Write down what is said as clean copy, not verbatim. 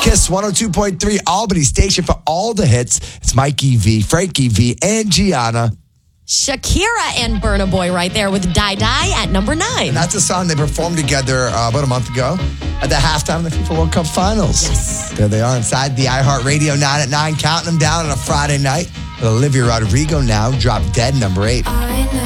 Kiss 102.3 Albany station for all the hits. It's Mikey V, Frankie V, and Gianna. Shakira and Burna Boy right there with Die Die at number 9. And that's a song they performed together about a month ago at the halftime of the FIFA World Cup Finals. Yes. There they are inside the iHeartRadio 9 at 9, counting them down on a Friday night. Olivia Rodrigo now dropped Dead, number 8.